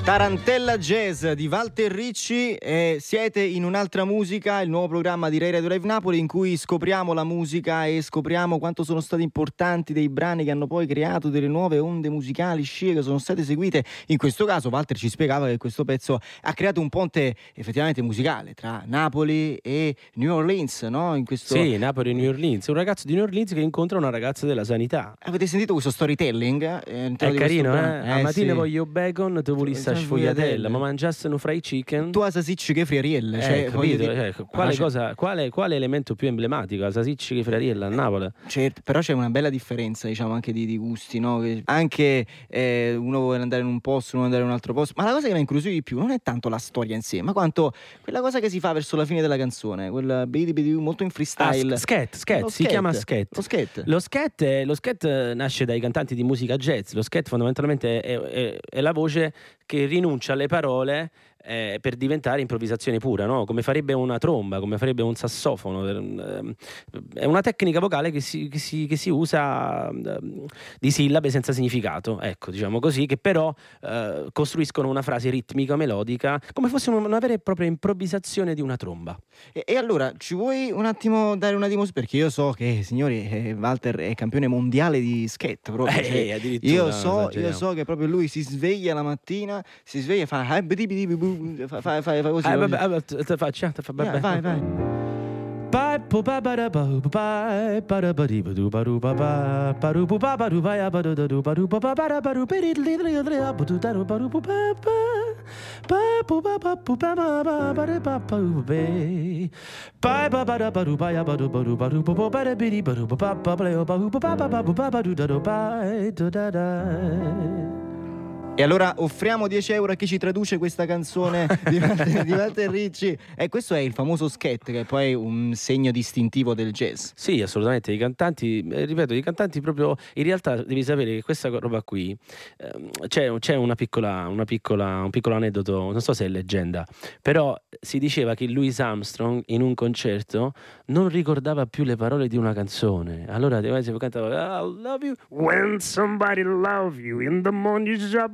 Tarantella Jazz di Walter Ricci, siete in Un'altra musica, il nuovo programma di Rai Radio Live Napoli in cui scopriamo la musica e scopriamo quanto sono stati importanti dei brani che hanno poi creato delle nuove onde musicali, scie che sono state seguite. In questo caso Walter ci spiegava che questo pezzo ha creato un ponte effettivamente musicale tra Napoli e New Orleans, no? In questo... Sì, Napoli e New Orleans, un ragazzo di New Orleans che incontra una ragazza della sanità. Avete sentito questo storytelling? È carino, a mattina sì. Voglio bacon, te vuoi sta sfogliatella, ma mangiasse un fried chicken. Tu a sasicci che friarielle, capito? Quale elemento più emblematico? La sasicci che friariella a Napoli? Certo, però c'è una bella differenza, diciamo, anche di gusti, no? Che anche uno vuole andare in un posto, uno vuole andare in un altro posto, ma la cosa che mi incuriosisce di più non è tanto la storia in sé, ma quanto quella cosa che si fa verso la fine della canzone, quel bidi molto in freestyle. Si chiama scat. Lo scat. Lo scat nasce dai cantanti di musica jazz. Lo scat fondamentalmente è la voce che rinuncia alle parole per diventare improvvisazione pura, no? Come farebbe una tromba, come farebbe un sassofono. È una tecnica vocale che si usa di sillabe senza significato, ecco, diciamo così, che però costruiscono una frase ritmica, melodica, come fosse una vera e propria improvvisazione di una tromba. E allora, ci vuoi un attimo dare una dimostrazione? Perché io so che, signori, Walter è campione mondiale di skate, proprio. Io so che proprio lui si sveglia la mattina, si sveglia e fa così. Vai. E allora offriamo 10 euro a chi ci traduce questa canzone di Walter Ricci. E questo è il famoso scat, che è poi un segno distintivo del jazz. Sì, assolutamente. I cantanti, ripeto, proprio, in realtà devi sapere che questa roba qui c'è un piccolo aneddoto, non so se è leggenda, però si diceva che Louis Armstrong in un concerto non ricordava più le parole di una canzone. Allora cantava I love you when somebody love you in the morning.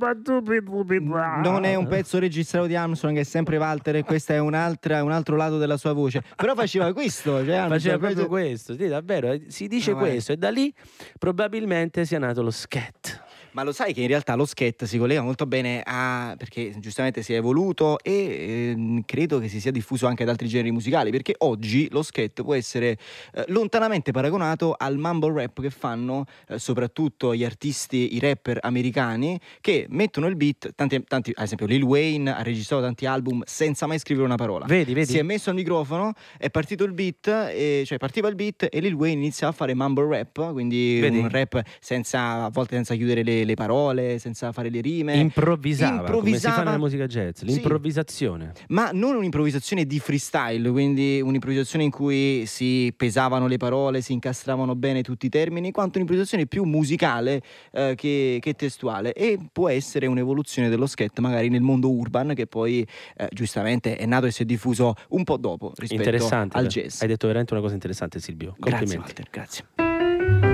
Non è un pezzo registrato di Armstrong, è sempre Walter, e questo è un altro lato della sua voce. Però faceva questo, faceva proprio questo, sì, davvero, si dice questo, e da lì probabilmente sia nato lo scat. Ma lo sai che in realtà lo scat si collega molto bene perché giustamente si è evoluto e credo che si sia diffuso anche ad altri generi musicali, perché oggi lo scat può essere lontanamente paragonato al mumble rap che fanno soprattutto gli artisti, i rapper americani, che mettono il beat, tanti, ad esempio Lil Wayne ha registrato tanti album senza mai scrivere una parola. Vedi? Si è messo al microfono, è partito il beat, cioè partiva il beat e Lil Wayne iniziava a fare mumble rap, quindi un rap a volte senza chiudere le parole, senza fare le rime. Improvvisava come si fa nella musica jazz, l'improvvisazione. Sì, ma non un'improvvisazione di freestyle, quindi un'improvvisazione in cui si pesavano le parole, si incastravano bene tutti i termini, quanto un'improvvisazione più musicale che testuale, e può essere un'evoluzione dello scat magari nel mondo urban, che poi giustamente è nato e si è diffuso un po' dopo rispetto al jazz. Hai detto veramente una cosa interessante, Silvio. Complimenti. Grazie Walter, grazie.